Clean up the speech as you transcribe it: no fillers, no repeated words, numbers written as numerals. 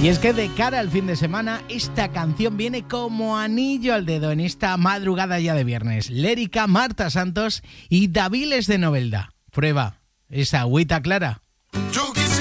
Y es que de cara al fin de semana, esta canción viene como anillo al dedo en esta madrugada ya de viernes. Lérica, Marta Santos y Daviles de Novelda. Prueba esa agüita clara.